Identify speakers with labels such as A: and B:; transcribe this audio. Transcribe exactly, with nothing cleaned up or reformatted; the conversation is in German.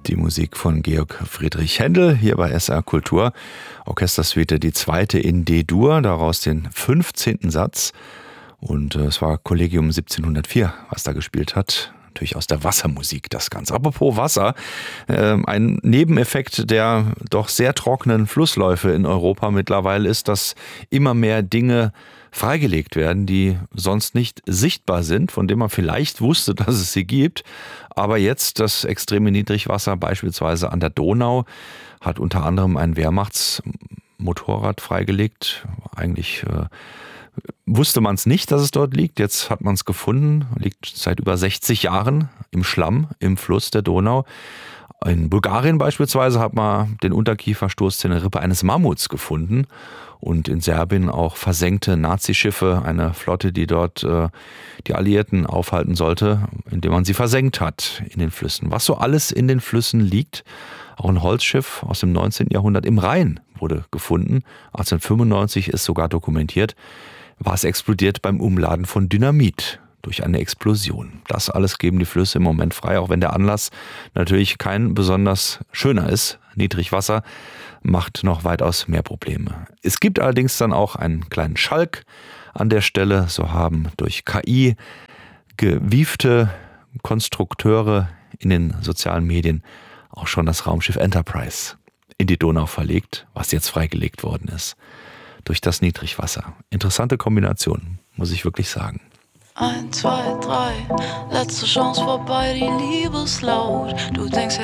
A: Die Musik von Georg Friedrich Händel hier bei S R Kultur. Orchestersuite, die zweite in D-Dur, daraus den fünfzehnten Satz. Und äh, es war Collegium siebzehnhundertvier, was da gespielt hat. Natürlich aus der Wassermusik das Ganze. Apropos Wasser, äh, ein Nebeneffekt der doch sehr trockenen Flussläufe in Europa mittlerweile ist, dass immer mehr Dinge freigelegt werden, die sonst nicht sichtbar sind, von denen man vielleicht wusste, dass es sie gibt. Aber jetzt das extreme Niedrigwasser beispielsweise an der Donau hat unter anderem ein Wehrmachtsmotorrad freigelegt. Eigentlich äh, wusste man es nicht, dass es dort liegt. Jetzt hat man es gefunden. Liegt seit über sechzig Jahren im Schlamm, im Fluss der Donau. In Bulgarien beispielsweise hat man den Unterkieferstoß in der Rippe eines Mammuts gefunden. Und in Serbien auch versenkte Nazischiffe, eine Flotte, die dort äh, die Alliierten aufhalten sollte, indem man sie versenkt hat in den Flüssen. Was so alles in den Flüssen liegt, auch ein Holzschiff aus dem neunzehnten Jahrhundert im Rhein wurde gefunden. achtzehnhundertfünfundneunzig ist sogar dokumentiert, war es explodiert beim Umladen von Dynamit durch eine Explosion. Das alles geben die Flüsse im Moment frei, auch wenn der Anlass natürlich kein besonders schöner ist. Niedrigwasser macht noch weitaus mehr Probleme. Es gibt allerdings dann auch einen kleinen Schalk an der Stelle. So haben durch K I gewiefte Konstrukteure in den sozialen Medien auch schon das Raumschiff Enterprise in die Donau verlegt, was jetzt freigelegt worden ist durch das Niedrigwasser. Interessante Kombination, muss ich wirklich sagen.
B: Eins, zwei, drei, letzte Chance vorbei, die Liebeslaut. Du denkst,